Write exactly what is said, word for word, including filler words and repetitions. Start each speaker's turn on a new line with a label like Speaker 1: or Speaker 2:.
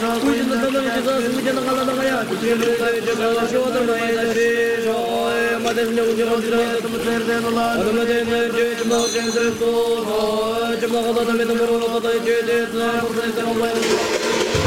Speaker 1: Kuyucunda tanrı cezası mücadele kalanı kaya. Kuyucunda cezası şu adamı yederi. Şoy mademle ucuna zirayet mutlerden olan. Adamı denler cezma cezir son. Cemla kadar da metamor olata da cezir. Kursan sen Allah'ın.